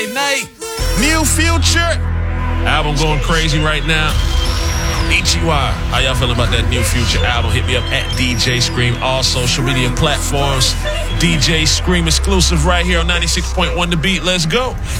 Night, New Future. Album going crazy right now. Ichiwa. How y'all feeling about that New Future album? Hit me up at DJ Scream. All social media platforms. DJ Scream exclusive right here on 96.1 The Beat. Let's go.